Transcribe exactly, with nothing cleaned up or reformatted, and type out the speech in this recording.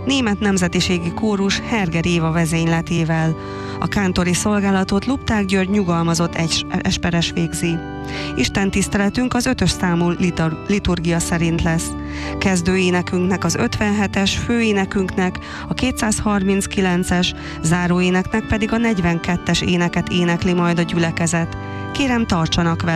német nemzetiségi kórus Herger Éva vezényletével. A kántori szolgálatot Lupták György nyugalmazott egy esperes végzi. Isten tiszteletünk az ötös számú litur- liturgia szerint lesz. Kezdőénekünknek az ötvenhetes, főénekünknek a kétszázharminckilences, záróéneknek pedig a negyvenkettes éneket énekli majd a gyülekezet. Kérem, tartsanak velünk!